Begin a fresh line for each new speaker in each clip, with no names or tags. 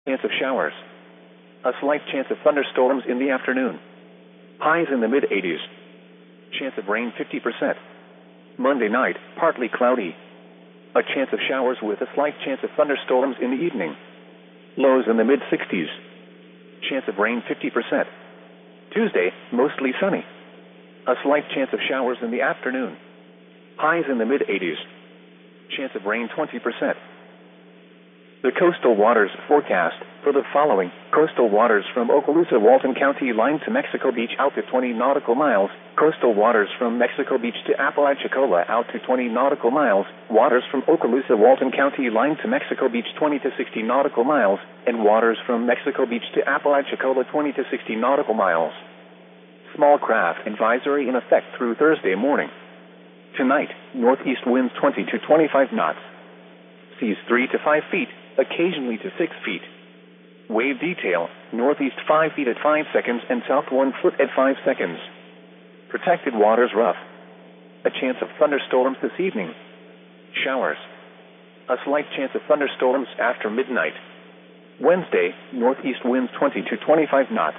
Chance of showers. A slight chance of thunderstorms in the afternoon. Highs in the mid-80s. Chance of rain 50%. Monday night, partly cloudy. A chance of showers with a slight chance of thunderstorms in the evening. Lows in the mid-60s. Chance of rain 50%. Tuesday, mostly sunny. A slight chance of showers in the afternoon. Highs in the mid-80s. Chance of rain 20%. The coastal waters forecast for the following: coastal waters from Okaloosa, Walton County line to Mexico Beach out to 20 nautical miles, coastal waters from Mexico Beach to Apalachicola out to 20 nautical miles, waters from Okaloosa, Walton County line to Mexico Beach 20 to 60 nautical miles, and waters from Mexico Beach to Apalachicola 20 to 60 nautical miles. Small craft advisory in effect through Thursday morning. Tonight, northeast winds 20 to 25 knots. Seas 3 to 5 feet, occasionally to 6 feet. Wave detail, northeast 5 feet at 5 seconds and south 1 foot at 5 seconds. Protected waters rough. A chance of thunderstorms this evening. Showers. A slight chance of thunderstorms after midnight. Wednesday, northeast winds 20 to 25 knots.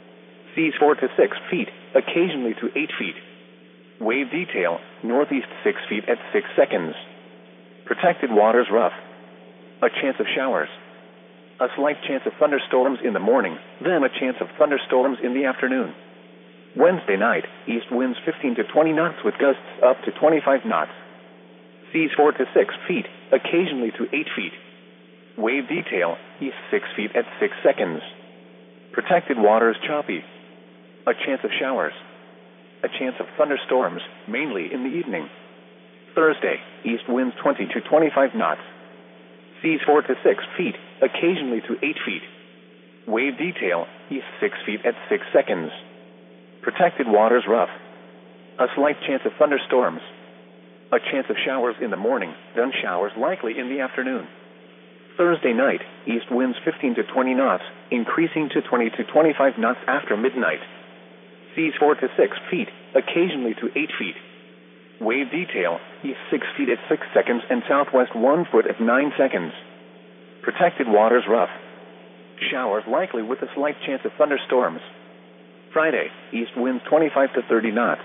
Seas 4 to 6 feet, occasionally to 8 feet. Wave detail, northeast 6 feet at 6 seconds. Protected waters rough. A chance of showers. A slight chance of thunderstorms in the morning, then a chance of thunderstorms in the afternoon. Wednesday night, east winds 15 to 20 knots with gusts up to 25 knots. Seas 4 to 6 feet, occasionally to 8 feet. Wave detail, east 6 feet at 6 seconds. Protected waters choppy. A chance of showers. A chance of thunderstorms, mainly in the evening. Thursday, east winds 20 to 25 knots. Seas 4 to 6 feet, occasionally to 8 feet. Wave detail, east 6 feet at 6 seconds. Protected waters rough. A slight chance of thunderstorms. A chance of showers in the morning, then showers likely in the afternoon. Thursday night, east winds 15 to 20 knots, increasing to 20 to 25 knots after midnight. Seas 4 to 6 feet, occasionally to 8 feet. Wave detail, east 6 feet at 6 seconds and southwest 1 foot at 9 seconds. Protected waters rough. Showers likely with a slight chance of thunderstorms. Friday, east winds 25 to 30 knots.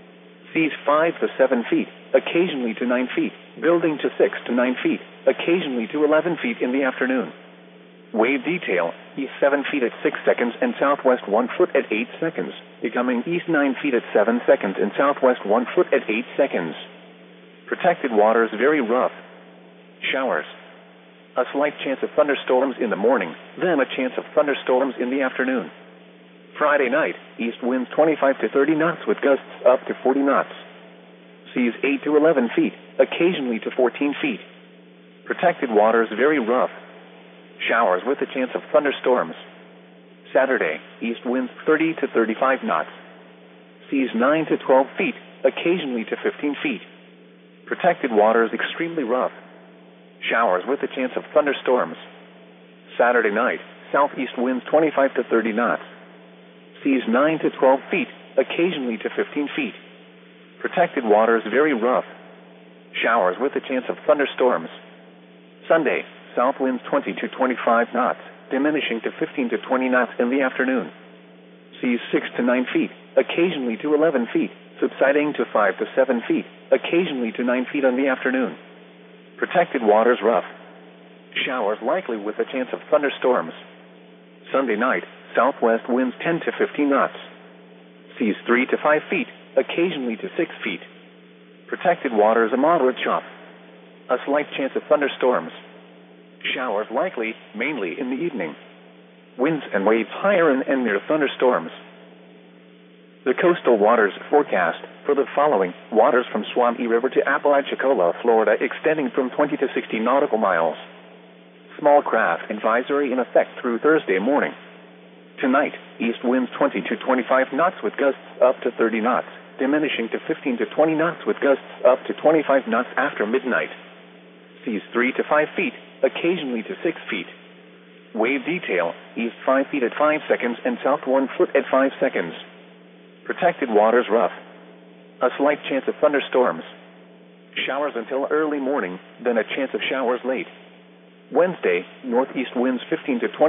Seas 5 to 7 feet, occasionally to 9 feet, building to 6 to 9 feet, occasionally to 11 feet in the afternoon. Wave detail, east 7 feet at 6 seconds and southwest 1 foot at 8 seconds, becoming east 9 feet at 7 seconds and southwest 1 foot at 8 seconds. Protected waters very rough. Showers. A slight chance of thunderstorms in the morning, then a chance of thunderstorms in the afternoon. Friday night, east winds 25 to 30 knots with gusts up to 40 knots. Seas 8 to 11 feet, occasionally to 14 feet. Protected waters very rough. Showers with a chance of thunderstorms. Saturday, east winds 30 to 35 knots. Seas 9 to 12 feet, occasionally to 15 feet. Protected waters extremely rough. Showers with a chance of thunderstorms. Saturday night, southeast winds 25 to 30 knots. Seas 9 to 12 feet, occasionally to 15 feet. Protected waters very rough. Showers with a chance of thunderstorms. Sunday, south winds 20 to 25 knots, diminishing to 15 to 20 knots in the afternoon. Seas 6 to 9 feet, occasionally to 11 feet, subsiding to 5 to 7 feet, occasionally to 9 feet in the afternoon. Protected waters rough. Showers likely with a chance of thunderstorms. Sunday night, southwest winds 10 to 15 knots. Seas 3 to 5 feet, occasionally to 6 feet. Protected waters a moderate chop. A slight chance of thunderstorms. Showers likely, mainly in the evening. Winds and waves higher and near thunderstorms. The coastal waters forecast for the following: waters from Swampy River to Apalachicola, Florida, extending from 20 to 60 nautical miles. Small craft advisory in effect through Thursday morning. Tonight, east winds 20 to 25 knots with gusts up to 30 knots, diminishing to 15 to 20 knots with gusts up to 25 knots after midnight. Seas 3 to 5 feet, occasionally to 6 feet. Wave detail, east 5 feet at 5 seconds and south 1 foot at 5 seconds. Protected waters rough. A slight chance of thunderstorms. Showers until early morning, then a chance of showers late. Wednesday, northeast winds 15 to 20